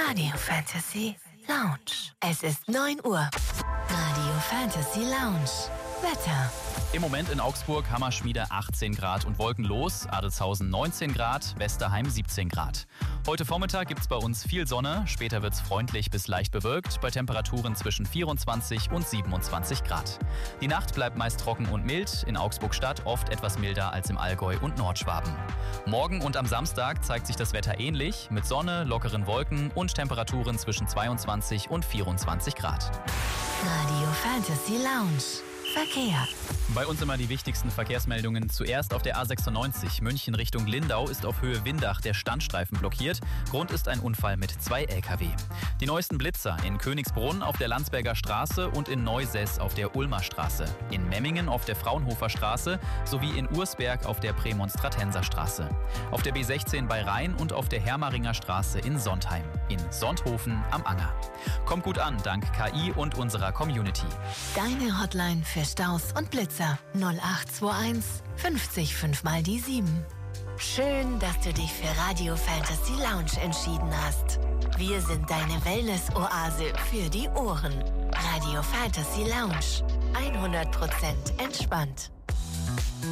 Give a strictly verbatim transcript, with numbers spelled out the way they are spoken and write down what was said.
Radio Fantasy Lounge. Es ist neun Uhr. Radio Fantasy Lounge. Wetter. Im Moment in Augsburg, Hammerschmiede achtzehn Grad und wolkenlos, Adelzhausen neunzehn Grad, Westerheim siebzehn Grad. Heute Vormittag gibt's bei uns viel Sonne, später wird's freundlich bis leicht bewölkt, bei Temperaturen zwischen vierundzwanzig und siebenundzwanzig Grad. Die Nacht bleibt meist trocken und mild, in Augsburg-Stadt oft etwas milder als im Allgäu und Nordschwaben. Morgen und am Samstag zeigt sich das Wetter ähnlich, mit Sonne, lockeren Wolken und Temperaturen zwischen zweiundzwanzig und vierundzwanzig Grad. Radio Fantasy Lounge. Verkehr. Bei uns immer die wichtigsten Verkehrsmeldungen. Zuerst auf der A sechsundneunzig München Richtung Lindau ist auf Höhe Windach der Standstreifen blockiert. Grund ist ein Unfall mit zwei L K W. Die neuesten Blitzer in Königsbrunn auf der Landsberger Straße und in Neusess auf der Ulmer Straße. In Memmingen auf der Fraunhofer Straße sowie in Ursberg auf der Prämonstratenser Straße. Auf der B sechzehn bei Rhein und auf der Hermaringer Straße in Sondheim. In Sonthofen am Anger. Kommt gut an, dank K I und unserer Community. Deine Hotline für Staus und Blitzer null acht zwei eins fünfzig fünf mal die sieben. Schön, dass du dich für Radio Fantasy Lounge entschieden hast. Wir sind deine Wellness-Oase für die Ohren. Radio Fantasy Lounge. hundert Prozent entspannt.